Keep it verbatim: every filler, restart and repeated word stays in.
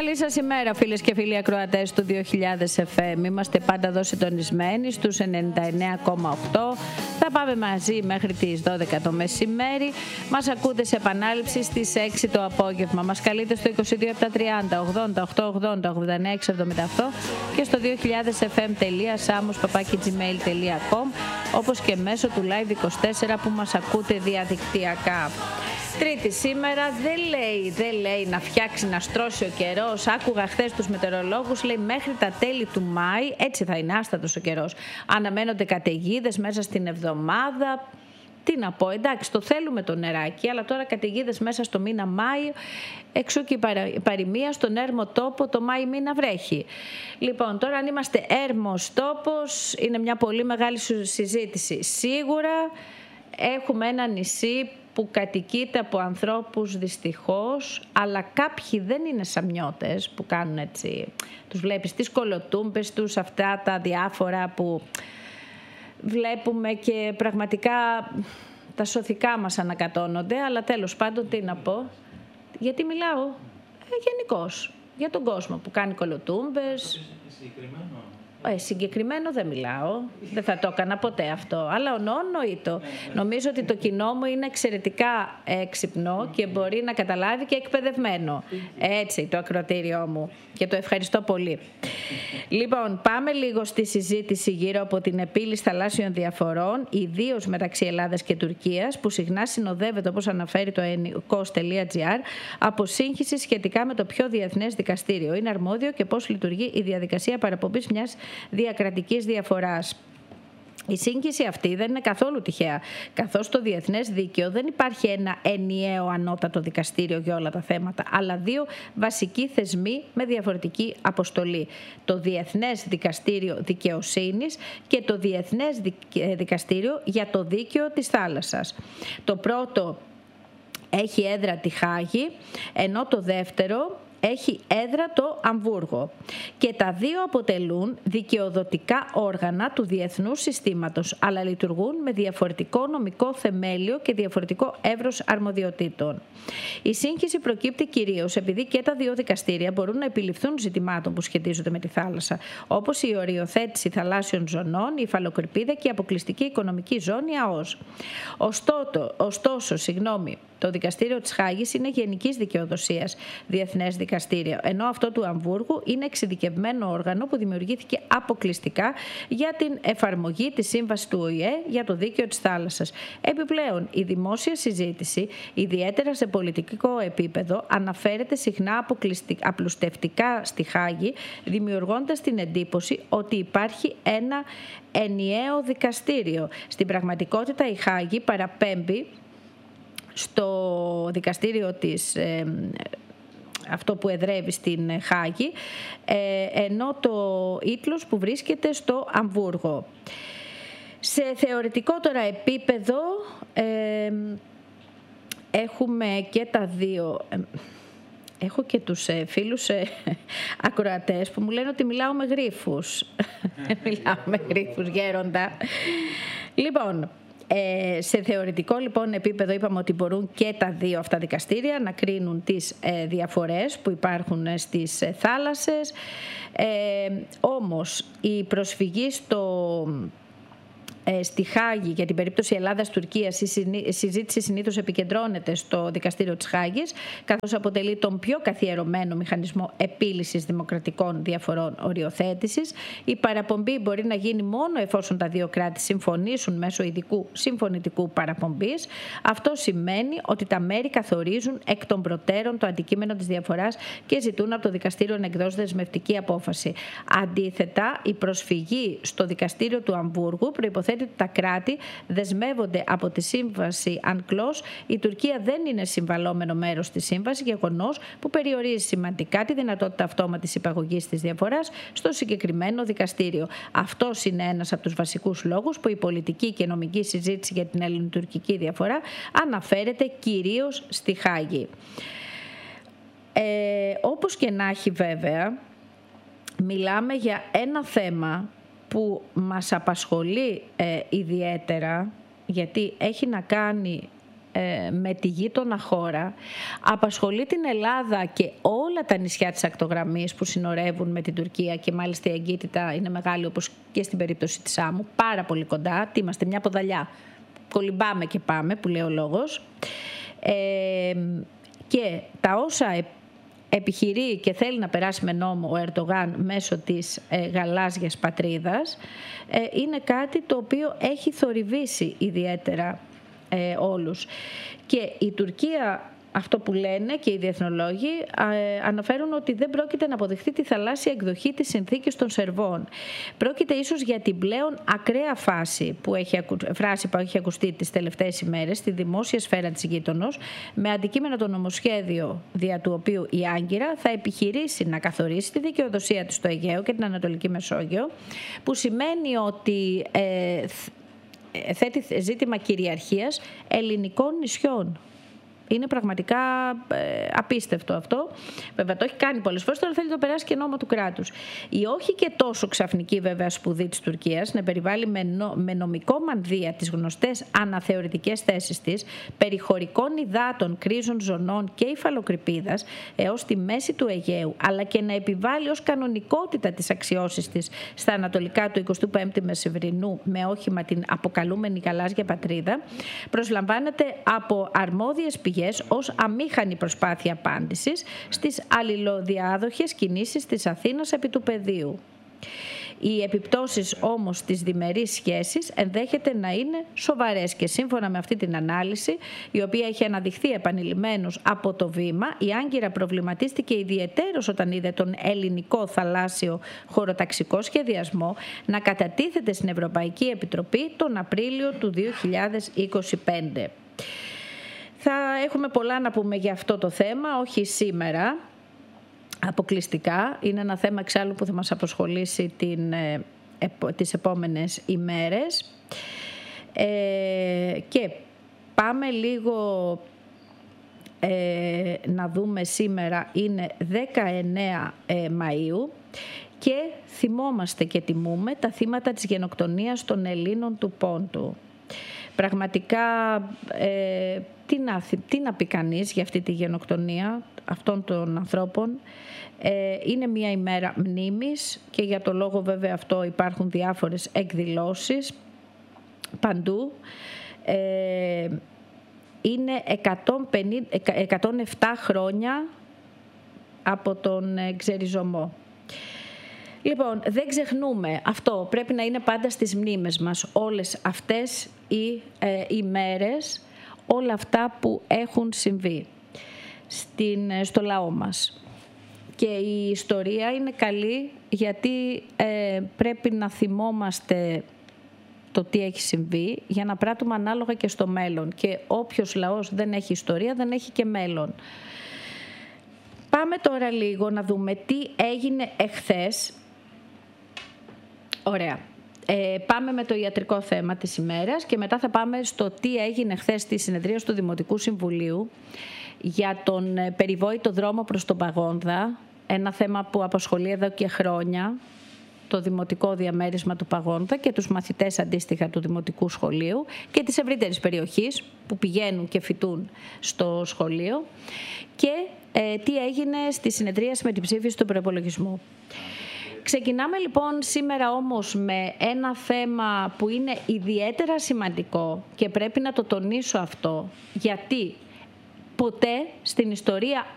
Καλή σας ημέρα, φίλες και φίλοι ακροατές του δύο χιλιάδες εφ εμ. Είμαστε πάντα εδώ συντονισμένοι στους ενενήντα εννέα κόμμα οκτώ. Θα πάμε μαζί μέχρι τις δώδεκα το μεσημέρι. Μας ακούτε σε επανάληψη στις έξι το απόγευμα. Μας καλείτε στο είκοσι δύο επτακόσια τριάντα ογδόντα οκτώ ογδόντα ογδόντα εννέα εξακόσια εβδομήντα οκτώ και στο δύο χιλιάδες εφ εμ τελεία σάμους παπάκι τζι μέιλ τελεία κομ, όπως και μέσω του Live είκοσι τέσσερα που μας ακούτε διαδικτυακά. Τρίτη σήμερα, δεν λέει, δεν λέει να φτιάξει, να στρώσει ο καιρός. Άκουγα χθες τους μετεωρολόγους, λέει μέχρι τα τέλη του Μάη, έτσι θα είναι άστατος ο καιρός. Αναμένονται καταιγίδες μέσα στην εβδομάδα. Τι να πω, εντάξει, το θέλουμε το νεράκι, αλλά τώρα καταιγίδες μέσα στο μήνα Μάη, εξού και η παροιμία, στον έρμο τόπο το Μάη μήνα βρέχει. Λοιπόν, τώρα αν είμαστε έρμος τόπος, είναι μια πολύ μεγάλη συζήτηση. Σίγουρα έχουμε ένα νησί που κατοικείται από ανθρώπους δυστυχώς, αλλά κάποιοι δεν είναι σαμιώτες που κάνουν έτσι. Τους βλέπεις τις κολοτούμπες τους, αυτά τα διάφορα που βλέπουμε και πραγματικά τα σωθικά μας ανακατώνονται, αλλά τέλος πάντων τι να πω, γιατί μιλάω ε, γενικώς για τον κόσμο που κάνει κολοτούμπες. Ε, συγκεκριμένο δεν μιλάω, δεν θα το έκανα ποτέ αυτό, αλλά ονονοήτο. Νομίζω ότι το κοινό μου είναι εξαιρετικά έξυπνο και μπορεί να καταλάβει και εκπαιδευμένο. Έτσι το ακροατήριό μου και το ευχαριστώ πολύ. Λοιπόν, πάμε λίγο στη συζήτηση γύρω από την επίλυση θαλάσσιων διαφορών, ιδίως μεταξύ Ελλάδας και Τουρκίας, που συχνά συνοδεύεται, όπως αναφέρει το enikos τελεία gr, από σύγχυση σχετικά με το ποιο διεθνές δικαστήριο είναι αρμόδιο και πώς λειτουργεί η διαδικασία παραπομπής μιας διακρατικής διαφοράς. Η σύγχυση αυτή δεν είναι καθόλου τυχαία, καθώς στο διεθνές δίκαιο δεν υπάρχει ένα ενιαίο ανώτατο δικαστήριο για όλα τα θέματα, αλλά δύο βασικοί θεσμοί με διαφορετική αποστολή. Το Διεθνές Δικαστήριο Δικαιοσύνης και το Διεθνές Δικαστήριο για το Δίκαιο της Θάλασσας. Το πρώτο έχει έδρα τη Χάγη, ενώ το δεύτερο έχει έδρα το Αμβούργο, και τα δύο αποτελούν δικαιοδοτικά όργανα του διεθνούς συστήματος, αλλά λειτουργούν με διαφορετικό νομικό θεμέλιο και διαφορετικό εύρος αρμοδιοτήτων. Η σύγχυση προκύπτει κυρίως επειδή και τα δύο δικαστήρια μπορούν να επιληφθούν ζητημάτων που σχετίζονται με τη θάλασσα, όπως η οριοθέτηση θαλάσσιων ζωνών, η υφαλοκρηπίδα και η αποκλειστική οικονομική ζώνη ΑΟΣ. Ωστόσο, ωστόσο συγγνώμη, το δικαστήριο της Χάγης είναι γενικής δικαιοδοσίας διεθνές δικαστήριο, ενώ αυτό του Αμβούργου είναι εξειδικευμένο όργανο που δημιουργήθηκε αποκλειστικά για την εφαρμογή της σύμβασης του Ο Η Ε για το δίκαιο της θάλασσας. Επιπλέον, η δημόσια συζήτηση, ιδιαίτερα σε πολιτικό επίπεδο, αναφέρεται συχνά απλουστευτικά στη Χάγη, δημιουργώντας την εντύπωση ότι υπάρχει ένα ενιαίο δικαστήριο. Στην πραγματικότητα, η Χάγη παραπέμπει στο δικαστήριο της, ε, αυτό που εδρεύει στην Χάγη, ε, ενώ το Ήτλος που βρίσκεται στο Αμβούργο. Σε θεωρητικό τώρα επίπεδο ε, έχουμε και τα δύο. Ε, έχω και τους ε, φίλους ε, ακροατές που μου λένε ότι μιλάω με γρίφους. Μιλάω με γρίφους, γέροντα. Λοιπόν, Ε, σε θεωρητικό λοιπόν επίπεδο είπαμε ότι μπορούν και τα δύο αυτά δικαστήρια να κρίνουν τις ε, διαφορές που υπάρχουν στις ε, θάλασσες. Ε, όμως η προσφυγή στο... στη Χάγη για την περίπτωση Ελλάδας-Τουρκίας, η συζήτηση συνήθως επικεντρώνεται στο δικαστήριο της Χάγης, καθώς αποτελεί τον πιο καθιερωμένο μηχανισμό επίλυσης δημοκρατικών διαφορών οριοθέτησης. Η παραπομπή μπορεί να γίνει μόνο εφόσον τα δύο κράτη συμφωνήσουν μέσω ειδικού συμφωνητικού παραπομπής. Αυτό σημαίνει ότι τα μέρη καθορίζουν εκ των προτέρων το αντικείμενο της διαφοράς και ζητούν από το δικαστήριο να εκδώσει δεσμευτική απόφαση. Αντίθετα, η προσφυγή στο δικαστήριο του Αμβούργου προϋποθέτει ότι τα κράτη δεσμεύονται από τη σύμβαση UNCLOS. Η Τουρκία δεν είναι συμβαλόμενο μέρος της σύμβασης, γεγονός που περιορίζει σημαντικά τη δυνατότητα αυτόματης υπαγωγής της διαφοράς στο συγκεκριμένο δικαστήριο. Αυτός είναι ένας από τους βασικούς λόγους που η πολιτική και νομική συζήτηση για την ελληνοτουρκική διαφορά αναφέρεται κυρίως στη Χάγη. Ε, όπως και να έχει βέβαια, μιλάμε για ένα θέμα που μας απασχολεί ε, ιδιαίτερα, γιατί έχει να κάνει ε, με τη γείτονα χώρα, απασχολεί την Ελλάδα και όλα τα νησιά της ακτογραμμής που συνορεύουν με την Τουρκία, και μάλιστα η εγκύτητα είναι μεγάλη, όπως και στην περίπτωση της Σάμου, πάρα πολύ κοντά. Τι είμαστε, μια ποδαλιά, κολυμπάμε και πάμε, που λέει ο λόγος. Ε, και τα όσα επιχειρεί και θέλει να περάσει με νόμο ο Ερντογάν μέσω της ε, γαλάζιας πατρίδας, ε, είναι κάτι το οποίο έχει θορυβήσει ιδιαίτερα ε, όλους. Και η Τουρκία, αυτό που λένε και οι διεθνολόγοι, ε, αναφέρουν ότι δεν πρόκειται να αποδεχτεί τη θαλάσσια εκδοχή της συνθήκης των Σερβών. Πρόκειται ίσως για την πλέον ακραία φάση που έχει, φράση που έχει ακουστεί τις τελευταίες ημέρες στη δημόσια σφαίρα της γείτονος, με αντικείμενο το νομοσχέδιο δια του οποίου η Άγκυρα θα επιχειρήσει να καθορίσει τη δικαιοδοσία της στο Αιγαίο και την Ανατολική Μεσόγειο, που σημαίνει ότι ε, θέτει ζήτημα κυριαρχίας ελληνικών νησιών. Είναι πραγματικά ε, απίστευτο αυτό. Βέβαια το έχει κάνει πολλές φορές, τώρα θέλει να το περάσει και νόμο του κράτους. Η όχι και τόσο ξαφνική βέβαια σπουδή της Τουρκίας να περιβάλλει με, νο, με νομικό μανδύα τις γνωστές αναθεωρητικές θέσεις της περί χωρικών υδάτων, κρίζων ζωνών και υφαλοκρηπίδας έως τη μέση του Αιγαίου, αλλά και να επιβάλλει ως κανονικότητα τις αξιώσεις της στα ανατολικά του εικοστού πέμπτου Μεσημβρινού με όχημα την αποκαλούμενη γαλάζια πατρίδα, προσλαμβάνεται από αρμόδιες πηγές ως αμήχανη προσπάθεια απάντησης στις αλληλοδιάδοχες κινήσεις της Αθήνας επί του πεδίου. Οι επιπτώσεις όμως της διμερής σχέσης ενδέχεται να είναι σοβαρές και σύμφωνα με αυτή την ανάλυση, η οποία έχει αναδειχθεί επανειλημμένως από το βήμα, η Άγκυρα προβληματίστηκε ιδιαιτέρως όταν είδε τον ελληνικό θαλάσσιο χωροταξικό σχεδιασμό να κατατίθεται στην Ευρωπαϊκή Επιτροπή τον Απρίλιο του δύο χιλιάδες είκοσι πέντε. Θα έχουμε πολλά να πούμε για αυτό το θέμα, όχι σήμερα αποκλειστικά. Είναι ένα θέμα εξάλλου που θα μας απασχολήσει την, ε, τις επόμενες ημέρες. Ε, και πάμε λίγο ε, να δούμε σήμερα, είναι δεκαεννέα ε, Μαΐου και θυμόμαστε και τιμούμε τα θύματα της γενοκτονίας των Ελλήνων του Πόντου. Πραγματικά, ε, τι, να, τι να πει κανείς για αυτή τη γενοκτονία αυτών των ανθρώπων. Ε, είναι μια ημέρα μνήμης και για το λόγο βέβαια αυτό υπάρχουν διάφορες εκδηλώσεις παντού. Ε, είναι εκατόν πενήντα, εκατόν επτά χρόνια από τον ξεριζωμό. Λοιπόν, δεν ξεχνούμε αυτό. Πρέπει να είναι πάντα στις μνήμες μας όλες αυτές οι ε, ημέρες, όλα αυτά που έχουν συμβεί στην, στο λαό μας. Και η ιστορία είναι καλή γιατί ε, πρέπει να θυμόμαστε το τι έχει συμβεί για να πράττουμε ανάλογα και στο μέλλον. Και όποιος λαός δεν έχει ιστορία δεν έχει και μέλλον. Πάμε τώρα λίγο να δούμε τι έγινε εχθές. Ωραία. Ε, πάμε με το ιατρικό θέμα της ημέρας και μετά θα πάμε στο τι έγινε χθες στη συνεδρία του Δημοτικού Συμβουλίου για τον περιβόητο δρόμο προς τον Παγόνδα, ένα θέμα που απασχολεί εδώ και χρόνια το δημοτικό διαμέρισμα του Παγόνδα και τους μαθητές αντίστοιχα του Δημοτικού Σχολείου και της ευρύτερης περιοχής που πηγαίνουν και φοιτούν στο σχολείο και ε, τι έγινε στη συνεδρίαση με την ψήφιση του προϋπολογισμού. Ξεκινάμε λοιπόν σήμερα όμως με ένα θέμα που είναι ιδιαίτερα σημαντικό και πρέπει να το τονίσω αυτό, γιατί ποτέ στην ιστορία